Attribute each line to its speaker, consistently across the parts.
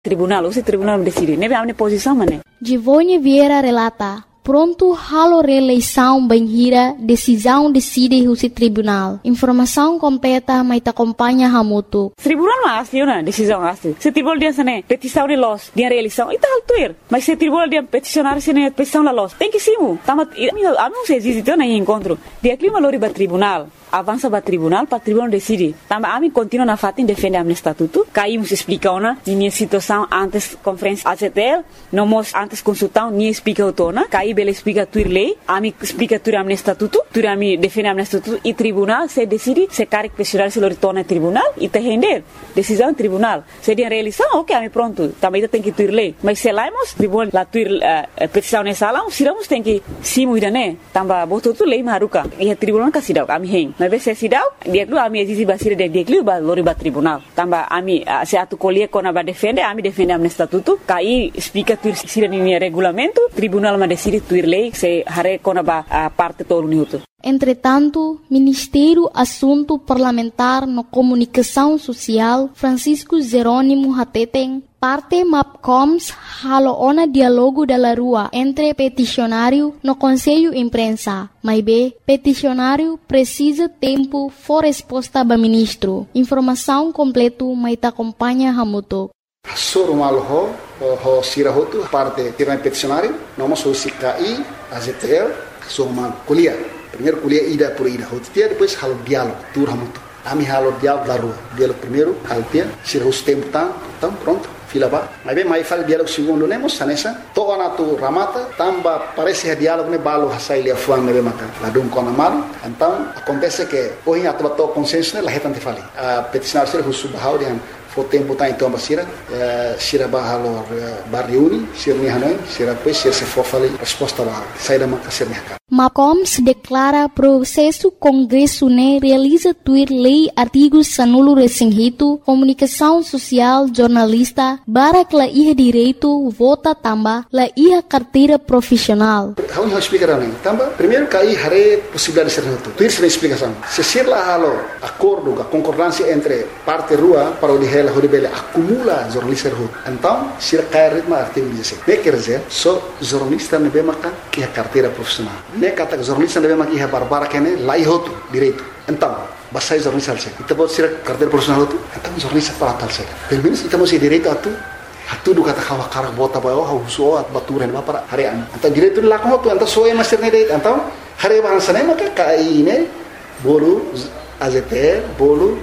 Speaker 1: Tribunal decide. Neve a minha posição, mané.
Speaker 2: Givone Vieira relata. Pronto, halo reeleição banhira, decisão decide o tribunal. Informação completa, mas acompanha Hamuto.
Speaker 1: Tribunal não asli, né? Decisão asli. Se tribunal dia sene petição de los, dia reeleição, itu hal tuir. Mas se tribunal dia peticionar sene petição la los, tem que simu. Tama, a mim se existe na encontro. Dia clima lori ba tribunal. Avança para o tribunal decide. Também a mim continua na fatin defende a minha estatuto. Caímos explicar na minha situação antes conferência ACTL, não mos antes consultar nem explica o tona. Caí bela explica tua lei, a mim explica tua a minha estatuto, tua a mim defende a minha estatuto e tribunal se decide se quer questionar se lo torna tribunal e te render decisão tribunal. Se dia reeleição, ok, a mim pronto. Também tem que tua lei. Mas se laimos tribunal la tua petição nessa sala, siramos tem que simu ida né. Também botou tu lei maruca. E a tribunal que se dá a mim. Mas se sidau dia dulu ami exisi basir dia dulu ba lori ba tribunal tamba ami se atu colher kona ba defende ami defende am estatuto kai explica tu sira ni regulamento tribunal ma decide tu lei se hare kona ba parte todo minuto.
Speaker 2: Entretanto, Ministério Assunto Parlamentar no Comunicação Social, Francisco Jerônimo Hateten, parte MAPCOMS haloona diálogo da rua entre peticionário no Conselho Imprensa. Mas peticionário precisa tempo for resposta do ministro. Informação completo mas acompanha Hamuto.
Speaker 3: Soro malho ho sirahotu parte tiran peticionário, nós somos CKI, AZTL, somos kuliah. Primeiro kuliah ida por ida, depois halo diálogo, tur Hamuto. Ami halo diálogo da rua, diálogo primeiro, halo dia, sirahus tempo então pronto. Fila ba, mas bem mais fala diálogo segundo lemos sanessa, toa na tu ramata, tamba parece que diálogo ne balo hasai lia fuang ne maka, ladung kona malu, então acontece que hoje a tua consenso ne lahetan te fali, a peticionar ser husu bahau dia, for tempo tá então basira, sira bahalo barriuni, sira ni hanoi, sira pois sira se for fali resposta bahau, sai da maka sira ni
Speaker 2: MAPCOMS declara processo Congresso ne realiza tuir lei artigos sanulo resinghito, comunicação social, jornalista, barak la iha direito, vota tamba, la iha carteira profissional.
Speaker 3: Hau explicar nem tamba, primeiro cai hare possibilidade de ser tudo. Tuir se explicação. Se ser lá halo acordo, a concordância entre parte rua para o dihela horibele acumula jornalista rua. Então, se cai ritmo artigo 16. Ne quer dizer, só jornalista ne be makan que a carteira profissional. Ne kata jornalista ne be makan iha barbara kene lai hotu direito. Então, basai jornalista alse. Kita buat sira carteira profissional tu, então jornalista para tal se. Pelo menos kita mesti direito atu do kata kawa karak bota bayo hau so at baturan ba para harian. Então direito la ko tu anta soe master ne direito. Então, hare bahasa ne maka kai ne bolu AZT bolu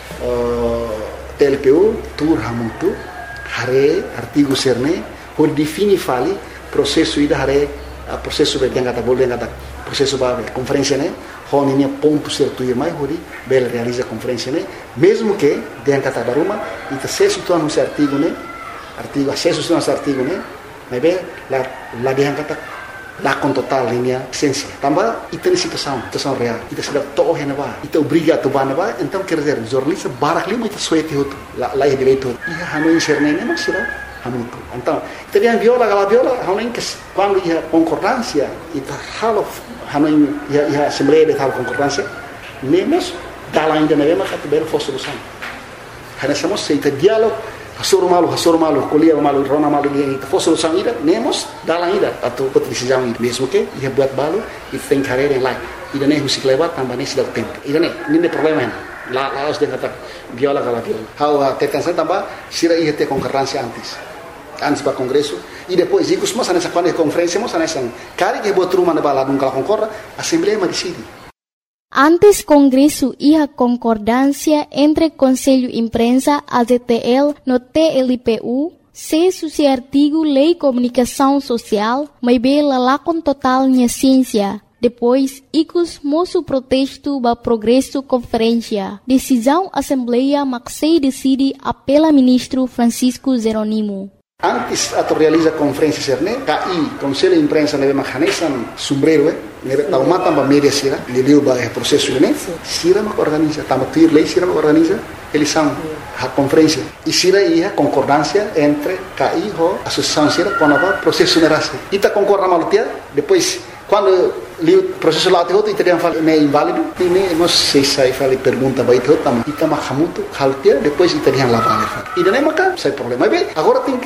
Speaker 3: TLPU tur Hamutu hare artigo serne por defini fali processo ida hare processo be yang kata bolu yang kata processo ba conferência ne honinha ponto certo e mais hori bela realiza conferência ne mesmo que yang kata baruma ita sesu tu anu artigo ne artigo acesso tu anu artigo ne mas be la yang kata la com total linha essência também ita ni situação real ita sudah toh henaba ita obriga tu banaba então quer dizer jornalista barak lima ita suete hotu la direito ia hanu inserne ne mas sudah Hamutu. Então, teriam viola, hanuin que quando ia concordância, ita halo hanuin ia assembleia de tal concordância, nemos dala ainda na mesma categoria for solução. Hanasamos se ita diálogo, hasoro malu, colia malu, rona malu dia ita for solução ida, nemos dala ainda atau kot decisão ida, mesmo que ia buat balu, ita tem carreira em lá, ida nem musik lewat tambah nem sedang tempo. Ida nem problema lá os dia kata viola. Hau tetansa tambah sira ia te concordância antes para congresso e depois ikut semua nessa quando conferência mos nessa cari que botou uma na bala nunca concorda assembleia mas decide.
Speaker 2: Antes congresso ia concordância entre Conselho Imprensa AZTL no TLPU se suci artigo Lei Comunicação Social mas bela lá com total minha ciência. Depois, icus moço protesto ba progresso conferência. Decisão Assembleia Maxei decide apela ministro Francisco Jerônimo.
Speaker 3: Antes ato realiza conferência serne, KI, Conselho Imprensa neve mahanesan sombrero, neve taumata ba media sira, liliu ba processo ne, sira mak organiza, tamatir lei sira mak organiza, eles são a conferência. E sira ia concordância entre KI ho associação sira com a processo nerase. Ita concorda malutia, depois quando o processo lá outro italiano fala é inválido e nem não sei se fala pergunta vai outro também itama hamuto haltia depois italiano lá vale e daí maca sai problema bem agora tem